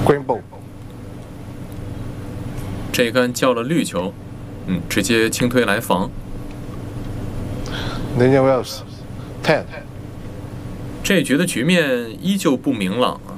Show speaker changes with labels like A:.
A: Green ball。
B: 这一杆叫了绿球，直接轻推来防。
A: Daniel Wells 10。
B: 这局的局面依旧不明朗